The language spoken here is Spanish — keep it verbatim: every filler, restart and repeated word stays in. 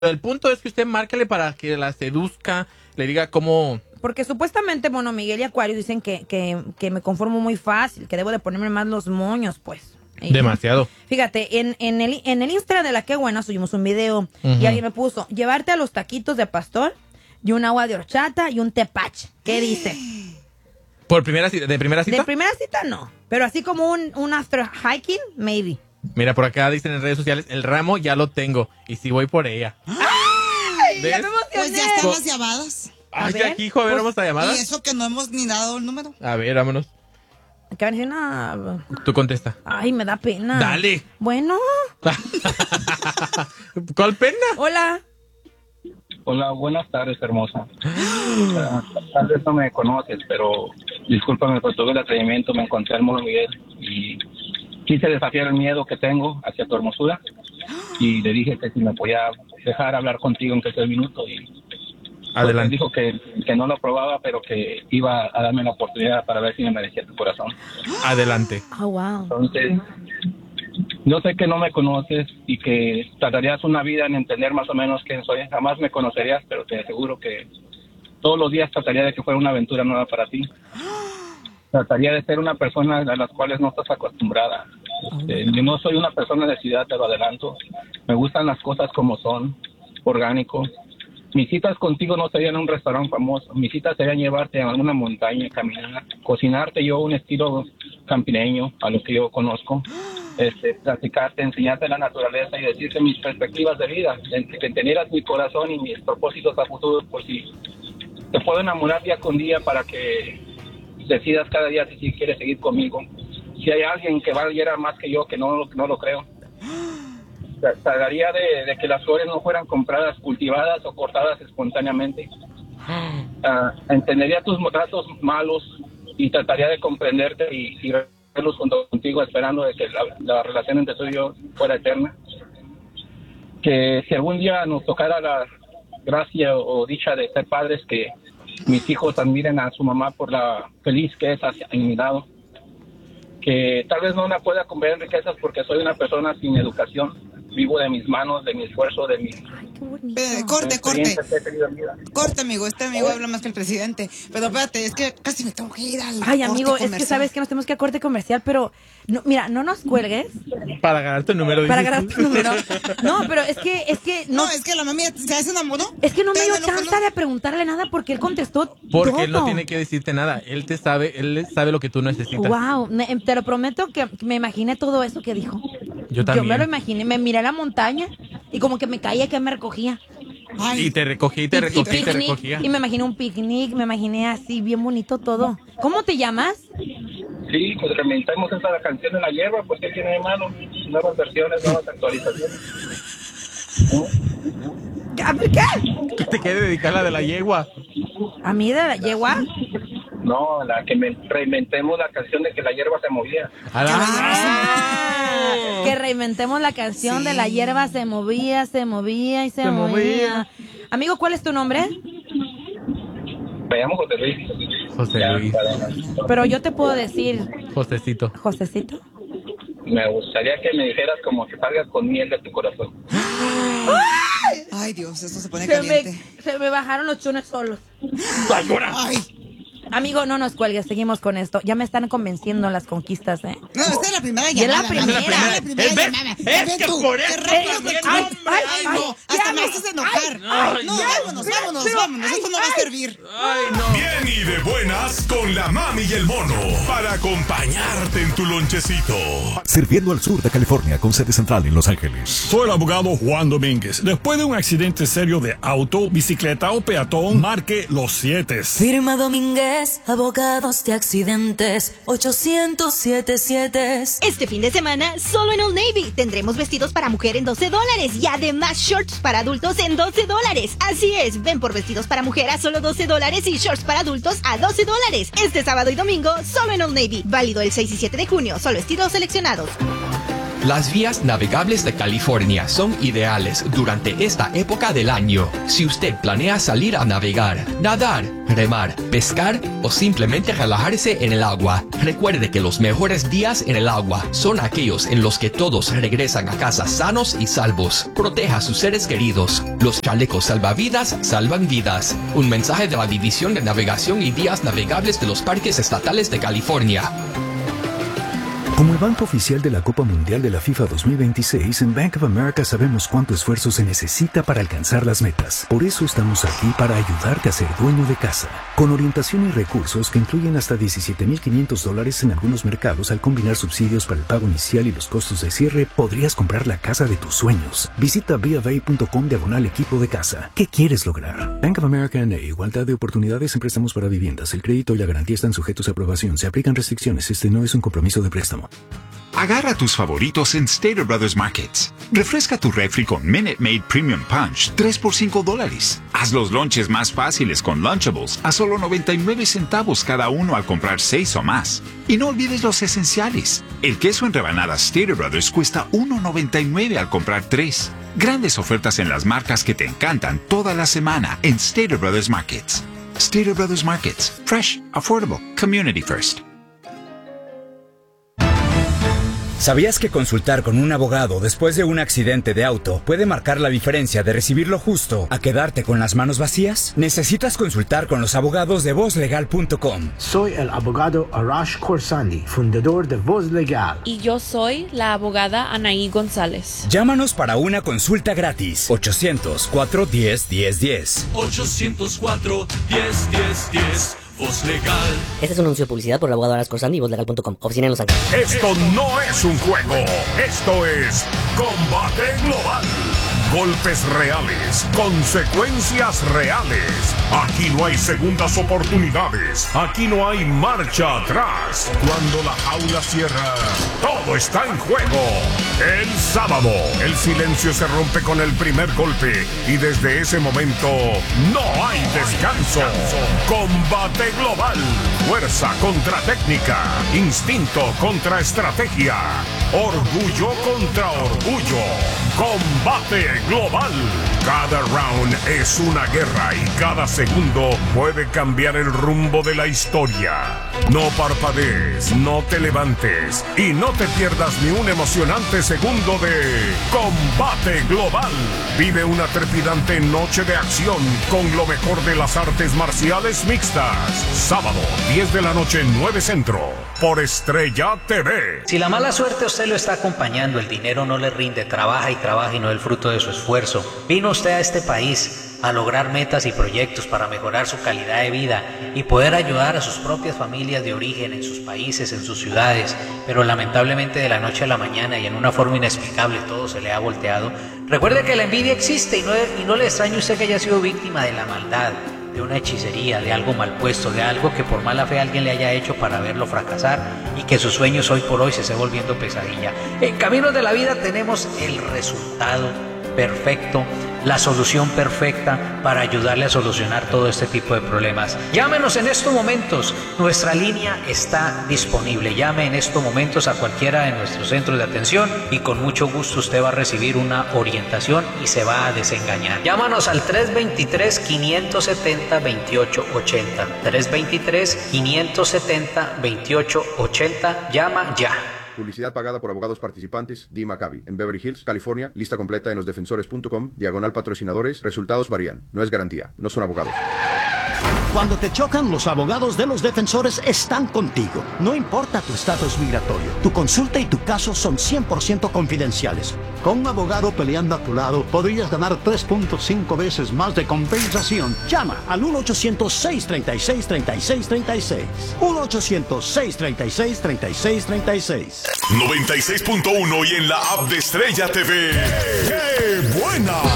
El punto es que usted márquele para que la seduzca, le diga cómo... Porque supuestamente, bueno, Miguel y Acuario dicen que, que, que me conformo muy fácil, que debo de ponerme más los moños, pues. Y, demasiado. Fíjate, en, en, el, en el Instagram de La Qué Buena subimos un video uh-huh. y alguien me puso, llevarte a los taquitos de pastor y un agua de horchata y un tepache. ¿Qué dice? ¿Por primera cita? ¿De primera cita? De primera cita no, pero así como un, un after hiking, maybe. Mira, por acá dicen en redes sociales, el ramo ya lo tengo y sí voy por ella. ¡Ay! Ya me emocioné. Pues ya están las llamadas. Ay, ver, aquí, hijo, a ver, pues, vamos a llamar. Y eso que no hemos ni dado el número. A ver, vámonos. Que van a decir, no. Tú contesta. Ay, me da pena. Dale. Bueno. ¿Cuál pena? Hola. Hola, buenas tardes, hermosa. uh, tal vez no me conoces, pero discúlpame por todo el atrevimiento. Me encontré al mono Miguel y quise desafiar el miedo que tengo hacia tu hermosura. Y le dije que si me podía dejar hablar contigo en tres minutos. Y adelante. Pues dijo que, que no lo probaba, pero que iba a darme la oportunidad para ver si me merecía tu corazón. Adelante. Oh, wow. Entonces, yo sé que no me conoces y que tardarías una vida en entender más o menos quién soy. Jamás me conocerías, pero te aseguro que todos los días trataría de que fuera una aventura nueva para ti. Trataría de ser una persona a las cuales no estás acostumbrada. Este, yo no soy una persona de ciudad, te lo adelanto. Me gustan las cosas como son, orgánico. Mis citas contigo no serían en un restaurante famoso. Mis citas serían llevarte a alguna montaña, caminar, cocinarte yo un estilo campineño, a lo que yo conozco. Este, platicarte, enseñarte la naturaleza y decirte mis perspectivas de vida, que entendieras mi corazón y mis propósitos a futuro, por si te puedo enamorar día con día para que decidas cada día si, si quieres seguir conmigo. Si hay alguien que valiera más que yo, que no, no lo creo, trataría de, de que las flores no fueran compradas, cultivadas o cortadas espontáneamente. Uh, entendería tus tratos malos y trataría de comprenderte y, y verlos junto contigo, esperando de que la, la relación entre tú y yo fuera eterna. Que si algún día nos tocara la gracia o dicha de ser padres, que mis hijos admiren a su mamá por la feliz que es hacia mi lado. Que tal vez no la pueda comprar en riquezas porque soy una persona sin educación. Vivo de mis manos, de mi esfuerzo, de mi... Eh, corte, corte. Corte, amigo. Este amigo habla más que el presidente. Pero espérate, es que casi me tengo que ir al Ay, amigo, comercial. Es que sabes que nos tenemos que ir a corte comercial, pero... No, mira, no nos cuelgues. Para ganar tu número. Para ganar tu número. No, pero es que... Es que no, no, es que la mami se hace enamoró. Es que no me dio chance de preguntarle nada porque él contestó Porque todo. él no tiene que decirte nada. Él te sabe, él sabe lo que tú necesitas. Wow, me, te lo prometo que me imaginé todo eso que dijo. Yo también. Yo me lo imaginé, me miré a la montaña y como que me caía que me recogía. Ay. Y te recogía y te recogía y, y te recogía. Y me imaginé un picnic, me imaginé así, bien bonito todo. ¿Cómo te llamas? Sí, pues reinventamos esa canción de La Hierba, pues ¿qué tiene de malo? Nuevas versiones, nuevas actualizaciones. ¿Qué? ¿Qué te quiere dedicar la de la yegua? ¿A mí de la yegua? No, la que me reinventemos la canción de que la hierba se movía. Ah, que reinventemos la canción sí. de la hierba se movía, se movía y se, se movía. movía. Amigo, ¿cuál es tu nombre? Me llamo José Luis. José Luis. Pero yo te puedo decir... Josecito. Josecito. Me gustaría que me dijeras como que salgas con miel de tu corazón. ¡Ay! Ay, Dios, eso se pone se caliente. Me, se me bajaron los chunes solos. ¡Ay! Amigo, no nos cuelgues, seguimos con esto. Ya me están convenciendo las conquistas, ¿eh? No, esta es la primera llamada. Es la primera, es la primera es llamada. Es que por eso también, ay, hombre, ay, ay, ay, no. Hasta me haces enojar. Ay, no, ay, vámonos, vámonos, vámonos. Esto no va a servir. Ay, no. Bien y de buenas con la mami y el mono para acompañarte en tu lonchecito. Sirviendo al sur de California con sede central en Los Ángeles. Soy el abogado Juan Domínguez. Después de un accidente serio de auto, bicicleta o peatón, marque los siete. Firma Domínguez, abogado de accidentes, ochocientos setenta y siete. Este fin de semana, solo en Old Navy, tendremos vestidos para mujer en doce dólares y además shorts para adultos en doce dólares. Así es, ven por vestidos para mujer a solo doce dólares y shorts para adultos a doce dólares. Este sábado y domingo, solo en Old Navy. Válido el seis y siete de junio, solo estilos seleccionados. Las vías navegables de California son ideales durante esta época del año. Si usted planea salir a navegar, nadar, remar, pescar o simplemente relajarse en el agua, recuerde que los mejores días en el agua son aquellos en los que todos regresan a casa sanos y salvos. Proteja a sus seres queridos. Los chalecos salvavidas salvan vidas. Un mensaje de la División de Navegación y Vías Navegables de los Parques Estatales de California. Como el banco oficial de la Copa Mundial de la FIFA dos mil veintiséis, en Bank of America sabemos cuánto esfuerzo se necesita para alcanzar las metas. Por eso estamos aquí para ayudarte a ser dueño de casa. Con orientación y recursos que incluyen hasta diecisiete mil quinientos dólares en algunos mercados, al combinar subsidios para el pago inicial y los costos de cierre, podrías comprar la casa de tus sueños. Visita b of a punto com diagonal equipo de casa. ¿Qué quieres lograr? Bank of America N A. Igualdad de oportunidades en préstamos para viviendas. El crédito y la garantía están sujetos a aprobación. Se aplican restricciones. Este no es un compromiso de préstamo. Agarra tus favoritos en Stater Brothers Markets. Refresca tu refri con Minute Maid Premium Punch, tres por cinco dólares. Haz los lunches más fáciles con Lunchables a solo noventa y nueve centavos cada uno al comprar seis o más. Y no olvides los esenciales. El queso en rebanadas Stater Brothers cuesta uno noventa y nueve al comprar tres. Grandes ofertas en las marcas que te encantan toda la semana en Stater Brothers Markets. Stater Brothers Markets. Fresh, affordable, community first. ¿Sabías que consultar con un abogado después de un accidente de auto puede marcar la diferencia de recibir lo justo a quedarte con las manos vacías? Necesitas consultar con los abogados de voz legal punto com. Soy el abogado Arash Khorsandi, fundador de Voz Legal. Y yo soy la abogada Anaí González. Llámanos para una consulta gratis. ochocientos, cuatro uno cero, uno cero uno cero. ochocientos cuatro, diez, diez, diez. Voz Legal. Este es un anuncio de publicidad por el abogado Arash Khorsandi y voz legal punto com. Oficina en Los Ángeles. Esto no es un juego. Esto es Combate Global. Golpes reales, consecuencias reales. Aquí no hay segundas oportunidades. Aquí no hay marcha atrás. Cuando la jaula cierra, todo está en juego. El sábado, el silencio se rompe con el primer golpe y desde ese momento no hay descanso. Combate global. Fuerza contra técnica. Instinto contra estrategia. Orgullo contra orgullo. Combate global. Cada round es una guerra y cada segundo puede cambiar el rumbo de la historia. No parpadees, no te levantes y no te pierdas ni un emocionante segundo de Combate Global. Vive una trepidante noche de acción con lo mejor de las artes marciales mixtas. Sábado, diez de la noche, nueve Centro, por Estrella T V. Si la mala suerte a usted lo está acompañando, el dinero no le rinde, trabaja y trabaja y no es el fruto de su esfuerzo. Vino usted a este país a lograr metas y proyectos para mejorar su calidad de vida y poder ayudar a sus propias familias de origen en sus países, en sus ciudades, pero lamentablemente de la noche a la mañana y en una forma inexplicable todo se le ha volteado. Recuerde que la envidia existe y no, y no le extrañe usted que haya sido víctima de la maldad, de una hechicería, de algo mal puesto, de algo que por mala fe alguien le haya hecho para verlo fracasar y que sus sueños hoy por hoy se esté volviendo pesadilla. En Caminos de la Vida tenemos el resultado perfecto, la solución perfecta para ayudarle a solucionar todo este tipo de problemas. Llámenos en estos momentos, nuestra línea está disponible. Llame en estos momentos a cualquiera de nuestros centros de atención y con mucho gusto usted va a recibir una orientación y se va a desengañar. Llámanos al tres dos tres, cinco siete cero, dos ocho ocho cero. tres dos tres, cinco siete cero, dos ocho ocho cero. Llama ya. Publicidad pagada por abogados participantes, D. Maccabi, en Beverly Hills, California. Lista completa en los defensores punto com, diagonal patrocinadores. Resultados varían. No es garantía. No son abogados. Cuando te chocan, los abogados de los defensores están contigo. No importa tu estatus migratorio. Tu consulta y tu caso son cien por ciento confidenciales. Con un abogado peleando a tu lado, podrías ganar tres punto cinco veces más de compensación. Llama al uno ochocientos, seis tres seis, tres seis tres seis. uno ochocientos, seis tres seis, tres seis tres seis. noventa y seis punto uno y en la app de Estrella T V. ¡Qué buena!